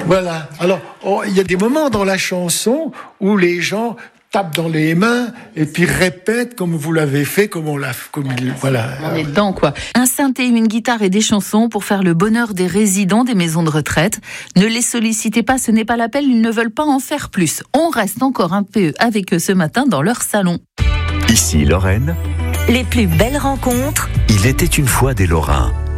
Voilà. Alors, il y a des moments dans la chanson où les gens tapent dans les mains et puis répètent comme vous l'avez fait, voilà. On est dedans, quoi. Un synthé, une guitare et des chansons pour faire le bonheur des résidents des maisons de retraite. Ne les sollicitez pas, ce n'est pas l'appel, ils ne veulent pas en faire plus. On reste encore un peu avec eux ce matin dans leur salon. Ici Lorraine. Les plus belles rencontres. Il était une fois des Lorrains.